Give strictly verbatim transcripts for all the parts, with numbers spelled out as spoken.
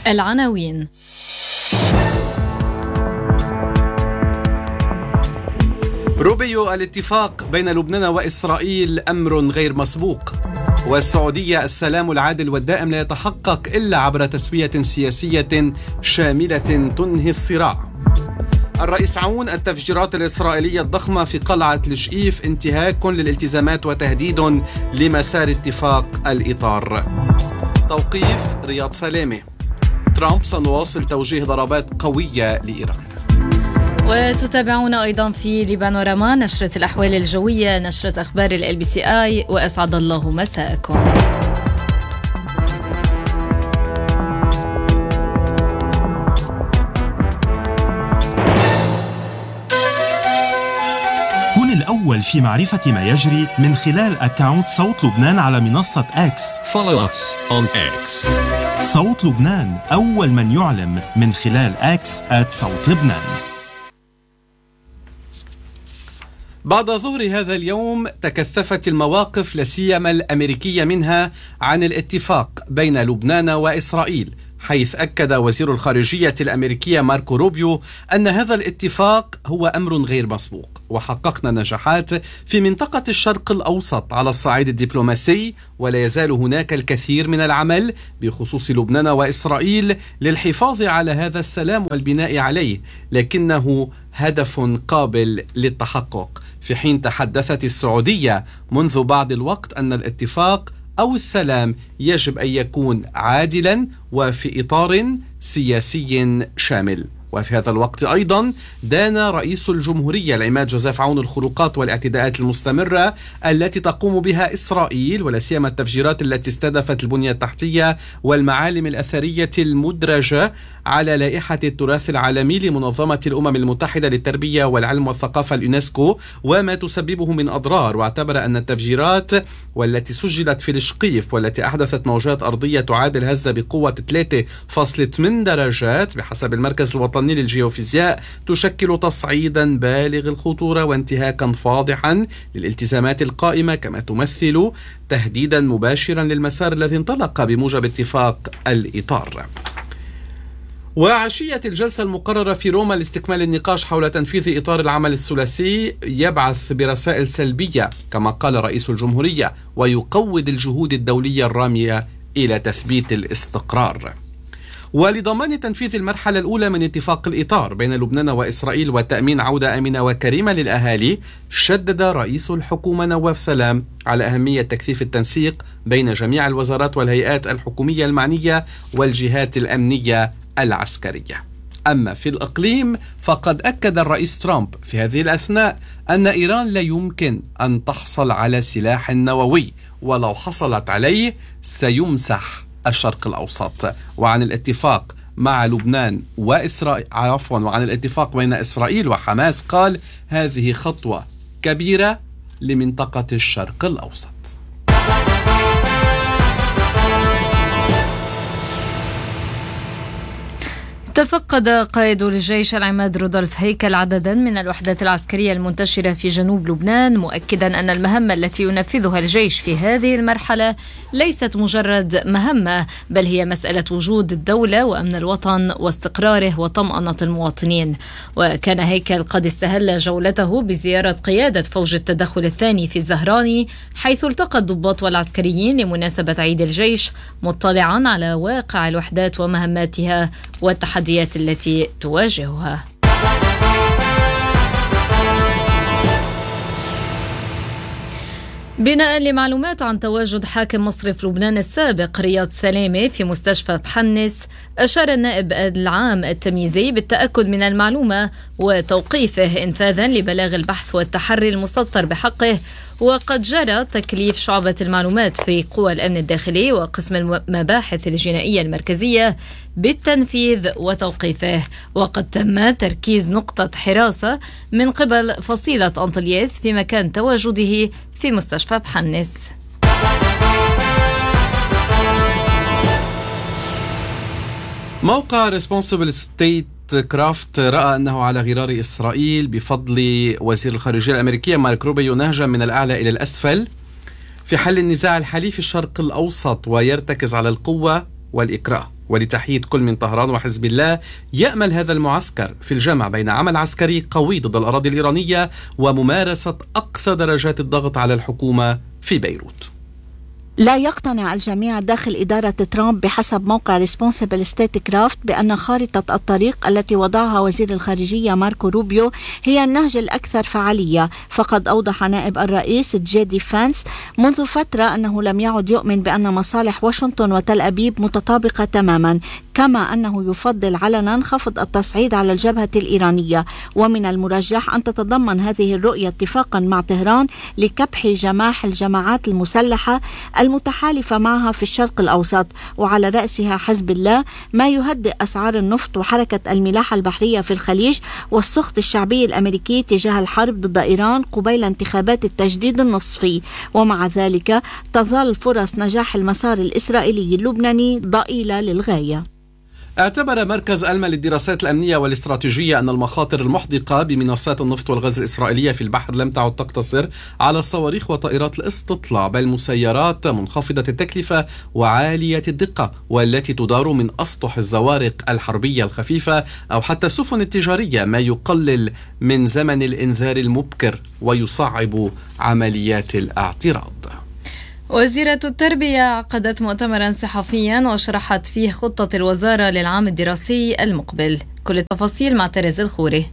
العناوين. روبيو: الاتفاق بين لبنان وإسرائيل أمر غير مسبوق. والسعودية: السلام العادل والدائم لا يتحقق إلا عبر تسوية سياسية شاملة تنهي الصراع. الرئيس عون: التفجيرات الإسرائيلية الضخمة في قلعة الشئيف انتهاك للالتزامات وتهديد لمسار اتفاق الإطار. توقيف رياض سلامة. ترامب: سنواصل توجيه ضربات قوية لإيران. وتتابعون أيضا في لبانوراما نشرة الأحوال الجوية، نشرة أخبار ال بي سي آي، وأسعد الله مساءكم. كن الأول في معرفة ما يجري من خلال أكاونت صوت لبنان على منصة إكس. Follow us on X. صوت لبنان، أول من يعلم من خلال إكس آت صوت لبنان. بعد ظهر هذا اليوم تكثفت المواقف لاسيما الأمريكية منها عن الاتفاق بين لبنان وإسرائيل، حيث أكد وزير الخارجية الأمريكية ماركو روبيو أن هذا الاتفاق هو أمر غير مسبوق، وحققنا نجاحات في منطقة الشرق الأوسط على الصعيد الدبلوماسي، ولا يزال هناك الكثير من العمل بخصوص لبنان وإسرائيل للحفاظ على هذا السلام والبناء عليه، لكنه هدف قابل للتحقق. في حين تحدثت السعودية منذ بعض الوقت أن الاتفاق أو السلام يجب أن يكون عادلا وفي إطار سياسي شامل. وفي هذا الوقت أيضا دان رئيس الجمهورية العماد جوزيف عون الخروقات والاعتداءات المستمرة التي تقوم بها إسرائيل، ولا سيما التفجيرات التي استهدفت البنية التحتية والمعالم الأثرية المدرجة على لائحة التراث العالمي لمنظمة الأمم المتحدة للتربية والعلم والثقافة اليونسكو، وما تسببه من أضرار. واعتبر أن التفجيرات والتي سجلت في الشقيف والتي أحدثت موجات أرضية تعادل هزة بقوة ثلاثة فاصلة ثمانية درجات بحسب المركز الوطني للجيوفيزياء تشكل تصعيدا بالغ الخطورة وانتهاكا فاضحا للالتزامات القائمة، كما تمثل تهديدا مباشرا للمسار الذي انطلق بموجب اتفاق الإطار. وعشية الجلسة المقررة في روما لاستكمال النقاش حول تنفيذ إطار العمل الثلاثي يبعث برسائل سلبية كما قال رئيس الجمهورية، ويقوض الجهود الدولية الرامية إلى تثبيت الاستقرار. ولضمان تنفيذ المرحلة الأولى من اتفاق الإطار بين لبنان وإسرائيل وتأمين عودة آمنة وكريمة للأهالي، شدد رئيس الحكومة نواف سلام على أهمية تكثيف التنسيق بين جميع الوزارات والهيئات الحكومية المعنية والجهات الأمنية العسكرية. أما في الإقليم فقد أكد الرئيس ترامب في هذه الأثناء أن إيران لا يمكن أن تحصل على سلاح نووي، ولو حصلت عليه سيمسح الشرق الأوسط. وعن الاتفاق مع لبنان وإسرائيل عفوا وعن الاتفاق بين إسرائيل وحماس قال: هذه خطوة كبيرة لمنطقة الشرق الأوسط. تفقد قائد الجيش العماد رودولف هيكل عددا من الوحدات العسكرية المنتشرة في جنوب لبنان، مؤكدا أن المهمة التي ينفذها الجيش في هذه المرحلة ليست مجرد مهمة، بل هي مسألة وجود الدولة وأمن الوطن واستقراره وطمأنة المواطنين. وكان هيكل قد استهل جولته بزيارة قيادة فوج التدخل الثاني في الزهراني، حيث التقى الضباط والعسكريين لمناسبة عيد الجيش، مطلعا على واقع الوحدات ومهماتها والتحديات التي تواجهها. بناء لمعلومات عن تواجد حاكم مصرف لبنان السابق رياض سلامة في مستشفى بحنس، أشار النائب العام التمييزي بالتأكد من المعلومة وتوقيفه إنفاذا لبلاغ البحث والتحري المسطر بحقه. وقد جرى تكليف شعبة المعلومات في قوى الأمن الداخلي وقسم المباحث الجنائية المركزية بالتنفيذ وتوقيفه. وقد تم تركيز نقطة حراسة من قبل فصيلة أنطلياس في مكان تواجده في مستشفى بحنس. موقع Responsible State كرافت رأى أنه على غرار إسرائيل بفضل وزير الخارجية الأمريكية مارك روبيو نهجا من الأعلى إلى الأسفل في حل النزاع الحالي في الشرق الأوسط، ويرتكز على القوة والإكراه. ولتحييد كل من طهران وحزب الله، يأمل هذا المعسكر في الجمع بين عمل عسكري قوي ضد الأراضي الإيرانية وممارسة أقصى درجات الضغط على الحكومة في بيروت. لا يقتنع الجميع داخل إدارة ترامب بحسب موقع Responsible Statecraft بأن خارطة الطريق التي وضعها وزير الخارجية ماركو روبيو هي النهج الأكثر فعالية. فقد أوضح نائب الرئيس جي دي فانس منذ فترة أنه لم يعد يؤمن بأن مصالح واشنطن وتل أبيب متطابقة تماما، كما أنه يفضل علنا خفض التصعيد على الجبهة الإيرانية، ومن المرجح أن تتضمن هذه الرؤية اتفاقا مع طهران لكبح جماح الجماعات المسلحة المتحالفة معها في الشرق الأوسط، وعلى رأسها حزب الله، ما يهدئ أسعار النفط وحركة الملاحة البحرية في الخليج والسخط الشعبي الأمريكي تجاه الحرب ضد إيران قبيل انتخابات التجديد النصفي. ومع ذلك تظل فرص نجاح المسار الإسرائيلي اللبناني ضئيلة للغاية. اعتبر مركز ألما للدراسات الأمنية والاستراتيجية أن المخاطر المحدقة بمنصات النفط والغاز الإسرائيلية في البحر لم تعد تقتصر على الصواريخ وطائرات الاستطلاع، بل مسيرات منخفضة التكلفة وعالية الدقة، والتي تدار من أسطح الزوارق الحربية الخفيفة أو حتى السفن التجارية، ما يقلل من زمن الإنذار المبكر ويصعب عمليات الاعتراض. وزيرة التربية عقدت مؤتمرا صحفيا وشرحت فيه خطة الوزارة للعام الدراسي المقبل. كل التفاصيل مع تريز الخوري.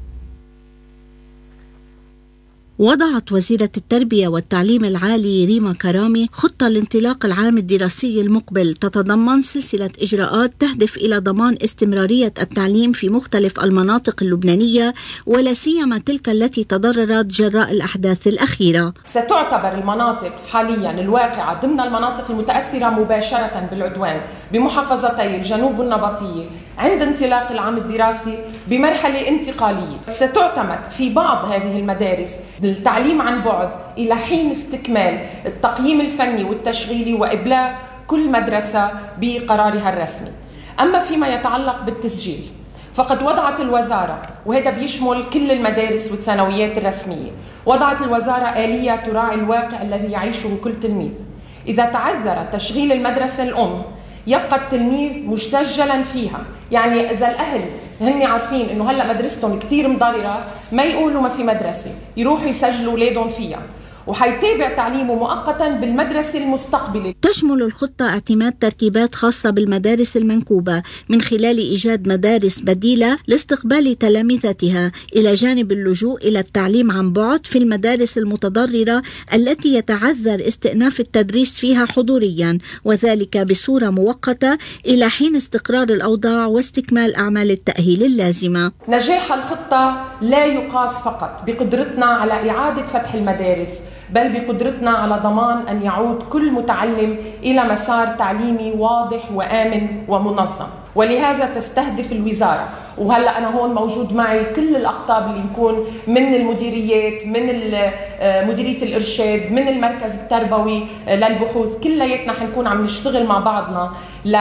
وضعت وزيرة التربية والتعليم العالي ريما كرامي خطة لانطلاق العام الدراسي المقبل تتضمن سلسلة إجراءات تهدف إلى ضمان استمرارية التعليم في مختلف المناطق اللبنانية، ولا سيما تلك التي تضررت جراء الأحداث الأخيرة. ستعتبر المناطق حاليا الواقعة ضمن المناطق المتأثرة مباشرة بالعدوان بمحافظتي الجنوب والنبطية عند انطلاق العام الدراسي بمرحلة انتقالية. ستعتمد في بعض هذه المدارس التعليم عن بعد إلى حين استكمال التقييم الفني والتشغيلي وإبلاغ كل مدرسة بقرارها الرسمي. أما فيما يتعلق بالتسجيل فقد وضعت الوزارة، وهذا بيشمل كل المدارس والثانويات الرسمية، وضعت الوزارة آلية تراعي الواقع الذي يعيشه كل تلميذ. إذا تعذر تشغيل المدرسة الأم يبقى التلميذ مسجلا فيها، يعني إذا الأهل هن عارفين إنه هلأ مدرستهم كتير مضررة ما يقولوا ما في مدرسة، يروحوا يسجلوا أولادهم فيها، وحيتابع تعليمه مؤقتا بالمدرسة المستقبلة. تشمل الخطة اعتماد ترتيبات خاصة بالمدارس المنكوبة من خلال إيجاد مدارس بديلة لاستقبال تلامذتها، إلى جانب اللجوء إلى التعليم عن بعد في المدارس المتضررة التي يتعذر استئناف التدريس فيها حضوريا، وذلك بصورة مؤقتة إلى حين استقرار الأوضاع واستكمال أعمال التأهيل اللازمة. نجاح الخطة لا يقاس فقط بقدرتنا على إعادة فتح المدارس، بل بقدرتنا على ضمان أن يعود كل متعلم إلى مسار تعليمي واضح وآمن ومنظم. ولهذا تستهدف الوزارة، وهلأ أنا هون موجود معي كل الأقطاب اللي يكون من المديريات، من مديرية الإرشاد، من المركز التربوي للبحوث، كلياتنا حنكون عم نشتغل مع بعضنا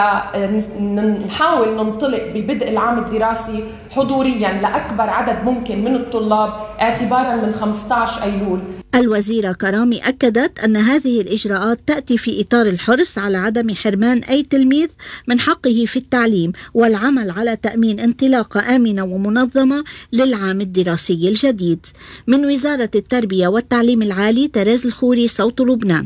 لنحاول ننطلق ببدء العام الدراسي حضوريا لأكبر عدد ممكن من الطلاب اعتبارا من خمسة عشر أيلول. الوزيرة كرامي أكدت أن هذه الإجراءات تأتي في إطار الحرص على عدم حرمان أي تلميذ من حقه في التعليم، والعمل على تأمين انطلاقة آمنة ومنظمة للعام الدراسي الجديد. من وزارة التربية والتعليم العالي، تريز الخوري، صوت لبنان.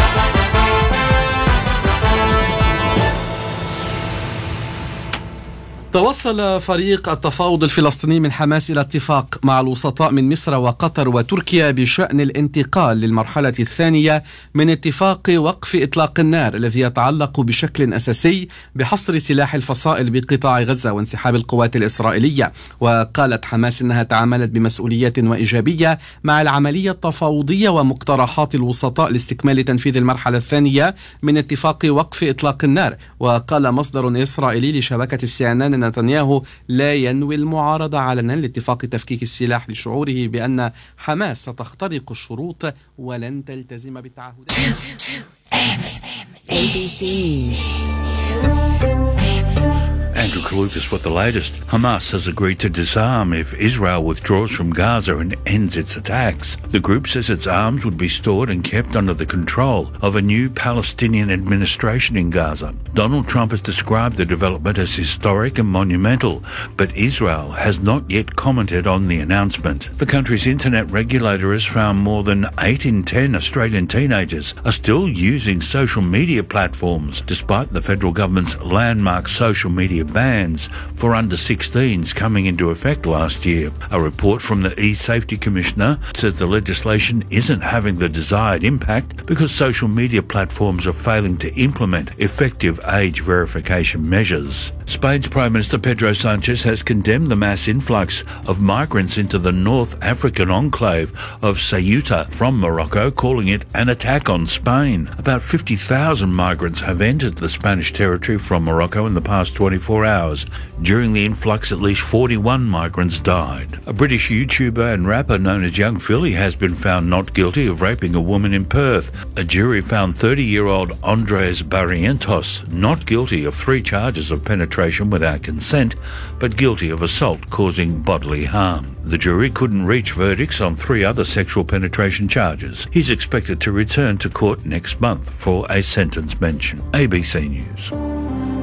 توصل فريق التفاوض الفلسطيني من حماس إلى اتفاق مع الوسطاء من مصر وقطر وتركيا بشأن الانتقال للمرحلة الثانية من اتفاق وقف إطلاق النار الذي يتعلق بشكل أساسي بحصر سلاح الفصائل بقطاع غزة وانسحاب القوات الإسرائيلية. وقالت حماس إنها تعاملت بمسؤولية وإيجابية مع العملية التفاوضية ومقترحات الوسطاء لاستكمال تنفيذ المرحلة الثانية من اتفاق وقف إطلاق النار. وقال مصدر إسرائيلي لشبكة السي إن إن نتنياهو لا ينوي المعارضة علنا لاتفاق تفكيك السلاح لشعوره بأن حماس ستخترق الشروط ولن تلتزم بالتعهدات. Andrew Kalukas with the latest. Hamas has agreed to disarm if Israel withdraws from Gaza and ends its attacks. The group says its arms would be stored and kept under the control of a new Palestinian administration in Gaza. Donald Trump has described the development as historic and monumental, but Israel has not yet commented on the announcement. The country's internet regulator has found more than eight in ten Australian teenagers are still using social media platforms, despite the federal government's landmark social media bans for under sixteens coming into effect last year. A report from the e-Safety Commissioner says the legislation isn't having the desired impact because social media platforms are failing to implement effective age verification measures. Spain's Prime Minister Pedro Sanchez has condemned the mass influx of migrants into the North African enclave of Ceuta from Morocco, calling it an attack on Spain. About fifty thousand migrants have entered the Spanish territory from Morocco in the past twenty-four hours. During the influx, at least forty-one migrants died. A British YouTuber and rapper known as Young Philly has been found not guilty of raping a woman in Perth. A jury found thirty-year-old Andres Barrientos not guilty of three charges of penetration without consent, but guilty of assault causing bodily harm. The jury couldn't reach verdicts on three other sexual penetration charges. He's expected to return to court next month for a sentence mention. A B C News.